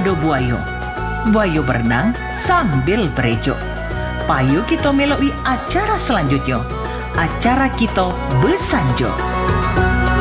ado buayo. Buayo berenang sambil berejo. Payo kita meloi acara selanjutnya. Acara kita besanjo.